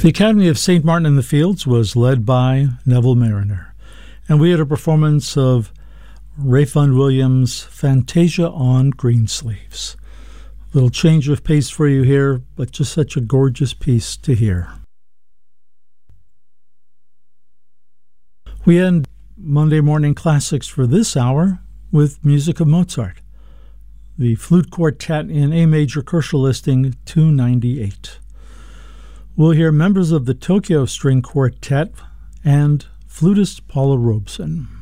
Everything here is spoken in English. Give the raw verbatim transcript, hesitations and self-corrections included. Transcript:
The Academy of Saint Martin in the Fields was led by Neville Mariner, and we had a performance of Rayfund Williams' Fantasia on Greensleeves. Little change of pace for you here, but just such a gorgeous piece to hear. We end Monday Morning Classics for this hour with music of Mozart, the Flute Quartet in A major Koerschel listing two ninety-eight. We'll hear members of the Tokyo String Quartet and flutist Paula Robeson.